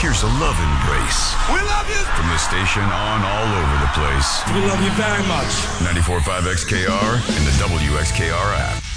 Here's a love embrace. We love you! From the station on all over the place. We love you very much. 94.5 XKR and the WXKR app.